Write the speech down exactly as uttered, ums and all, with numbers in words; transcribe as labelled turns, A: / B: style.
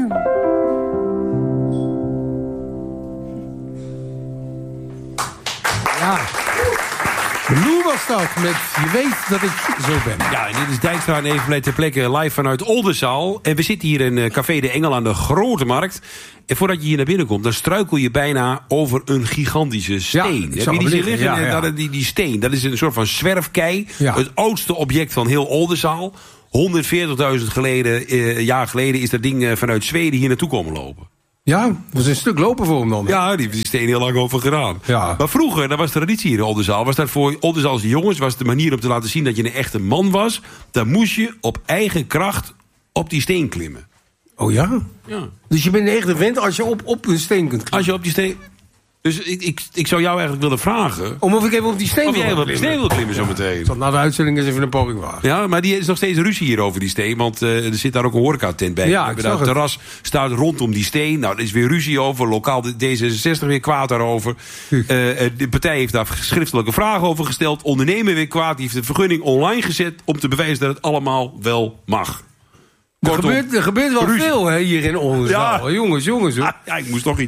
A: Ja. Lou was dat met Je weet dat ik zo ben.
B: Ja, en dit is Dijkstra en Evenblij ter plekke live vanuit Oldenzaal. En we zitten hier in Café de Engel aan de Grote Markt. En voordat je hier naar binnen komt, dan struikel je bijna over een gigantische steen.
A: Ja,
B: heb je die zien liggen?
A: Ja, ja.
B: Dat, die, die steen, dat is een soort van zwerfkei.
A: Ja.
B: Het oudste object van heel Oldenzaal. honderdveertigduizend geleden, eh, jaar geleden is dat ding eh, vanuit Zweden hier naartoe komen lopen.
A: Ja, dat is een stuk lopen voor hem dan.
B: Ja, die heeft die steen heel lang over gedaan.
A: Ja.
B: Maar vroeger, dat was traditie hier in Oldenzaal. Was dat voor Oldenzaalse jongens, was de manier om te laten zien dat je een echte man was. Dan moest je op eigen kracht op die steen klimmen.
A: Oh ja?
B: Ja.
A: Dus je bent een echte vent als je op, op een steen kunt klimmen?
B: Als je op die steen... Dus ik, ik, ik zou jou eigenlijk willen vragen...
A: Om of ik even op die steen
B: of
A: wil
B: jij op die
A: klimmen.
B: steen wil klimmen zometeen.
A: Ik zal na de uitzending eens even een poging wagen.
B: Ja, maar die is nog steeds ruzie hier over die steen. Want uh, er zit daar ook een horecatent bij.
A: Ja,
B: We
A: ik
B: hebben daar
A: zag
B: het
A: het.
B: terras staat rondom die steen. Nou, er is weer ruzie over. Lokaal D zesenzestig weer kwaad daarover. Uh, de partij heeft daar schriftelijke vragen over gesteld. Ondernemer weer kwaad. Die heeft de vergunning online gezet om te bewijzen dat het allemaal wel mag.
A: Er
B: Kortom,
A: gebeurt, er gebeurt wel
B: ruzie.
A: veel hè, hier in Oldenzaal.
B: Ja.
A: Jongens, jongens. Hoor.
B: Ah, ja, ik moest toch iets.